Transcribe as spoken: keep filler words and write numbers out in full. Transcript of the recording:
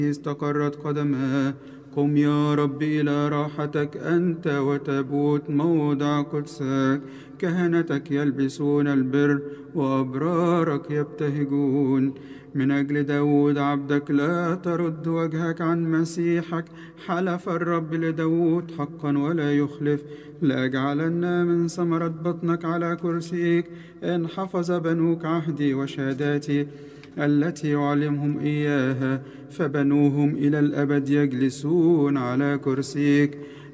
استقرت قدماه. قم يا رب إلى راحتك أنت وتبوت موضع قدسك. كهنتك يلبسون البر وأبرارك يبتهجون. من أجل داود عبدك لا ترد وجهك عن مسيحك. حلف الرب لداود حقا ولا يخلف، لأجعلن من ثمرة بطنك على كرسيك. إن حفظ بنوك عهدي وشهاداتي التي يعلمهم إياها، فبنوهم إلى الأبد يجلسون على كرسيك.